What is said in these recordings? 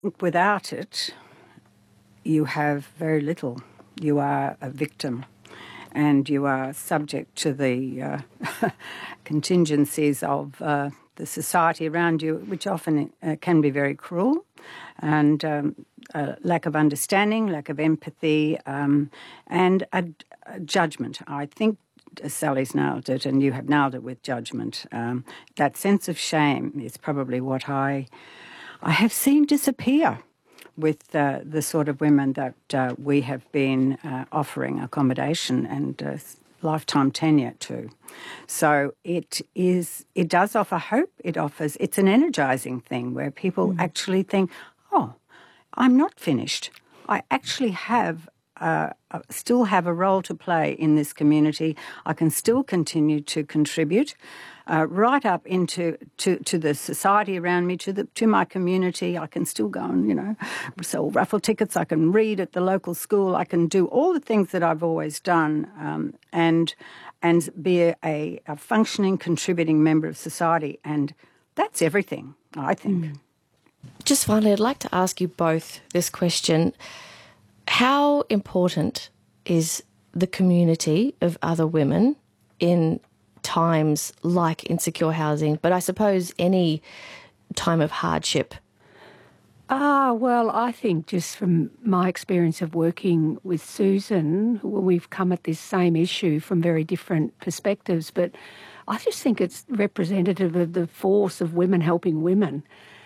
Without it, you have very little. You are a victim and you are subject to the contingencies of the society around you, which often can be very cruel, and lack of understanding, lack of empathy, and a judgment. I think Sally's nailed it, and you have nailed it with judgment. That sense of shame is probably what I have seen disappear with the sort of women that we have been offering accommodation and lifetime tenure to. So it does offer hope. It's an energising thing where people actually think, oh, I'm not finished. I actually still have a role to play in this community. I can still continue to contribute right up into to the society around me, to my community. I can still go and, sell raffle tickets. I can read at the local school. I can do all the things that I've always done and be a functioning, contributing member of society. And that's everything, I think. Just finally, I'd like to ask you both this question. How important is the community of other women in times like insecure housing, but I suppose any time of hardship? Well, I think just from my experience of working with Susan, we've come at this same issue from very different perspectives, but I just think it's representative of the force of women helping women.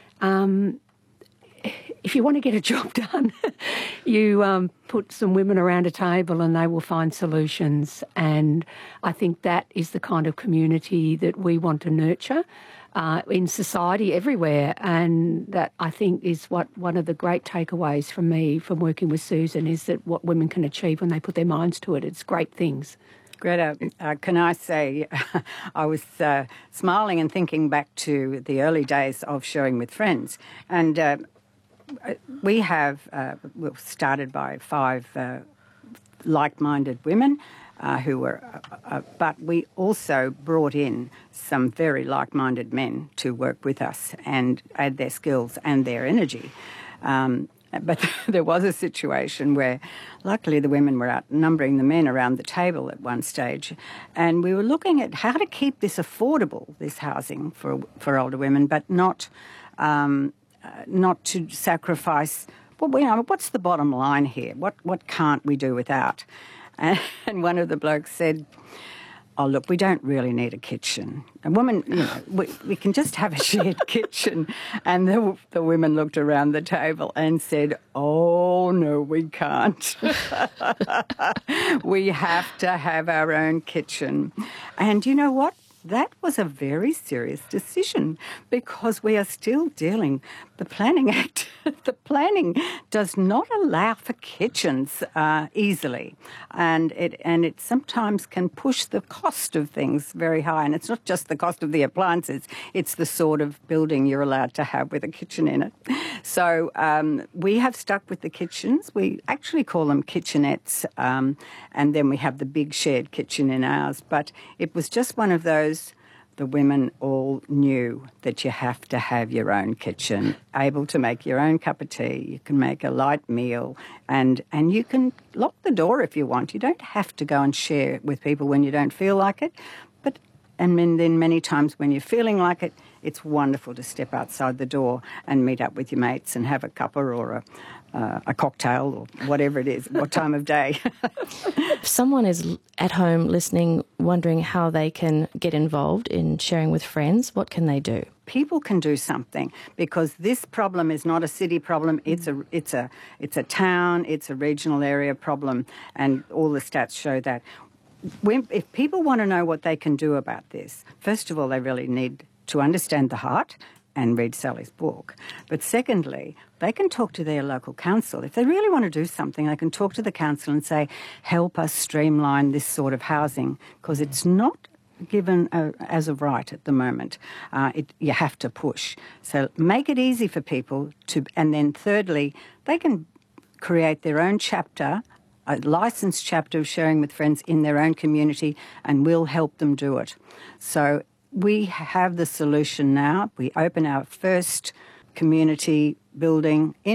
If you want to get a job done, you put some women around a table and they will find solutions. And I think that is the kind of community that we want to nurture in society everywhere. And that, I think, is what one of the great takeaways from me from working with Susan is that what women can achieve when they put their minds to it. It's great things. Greta, can I say, I was smiling and thinking back to the early days of Sharing with Friends. And we have started by 5 like-minded women who were, but we also brought in some very like-minded men to work with us and add their skills and their energy. But there was a situation where luckily the women were outnumbering the men around the table at one stage, and we were looking at how to keep this affordable, this housing for older women, but not to sacrifice. Well, what's the bottom line here? What can't we do without? And one of the blokes said, "Oh, look, we don't really need a kitchen. A woman, we can just have a shared kitchen." And the women looked around the table and said, "Oh, no, we can't. We have to have our own kitchen." And you know what? That was a very serious decision because we are still dealing. The Planning Act, the planning does not allow for kitchens easily, and it sometimes can push the cost of things very high. And it's not just the cost of the appliances; it's the sort of building you're allowed to have with a kitchen in it. So we have stuck with the kitchens. We actually call them kitchenettes, and then we have the big shared kitchen in ours. But it was just one of those. The women all knew that you have to have your own kitchen, able to make your own cup of tea. You can make a light meal and you can lock the door if you want. You don't have to go and share with people when you don't feel like it. And then many times when you're feeling like it, it's wonderful to step outside the door and meet up with your mates and have a cuppa or a cocktail or whatever it is, what time of day. If someone is at home listening, wondering how they can get involved in Sharing with Friends, what can they do? People can do something because this problem is not a city problem. It's a town, it's a regional area problem, and all the stats show that. If people want to know what they can do about this, first of all, they really need to understand the heart and read Sally's book. But secondly, they can talk to their local council. If they really want to do something, they can talk to the council and say, help us streamline this sort of housing, because it's not given as a right at the moment. You have to push. So make it easy for people to, and then thirdly, they can create their own chapter, a licensed chapter of Sharing with Friends in their own community, and we'll help them do it. So we have the solution now. We open our first community building